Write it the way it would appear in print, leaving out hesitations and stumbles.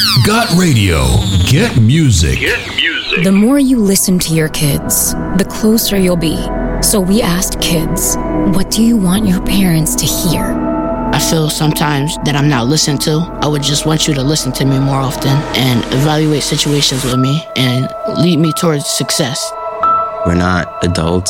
Got radio. Get music. The more you listen to your kids, the closer you'll be. So we asked kids, what do you want your parents to hear? I feel sometimes that I'm not listened to. I would just want you to listen to me more often and evaluate situations with me and lead me towards success. We're not adults.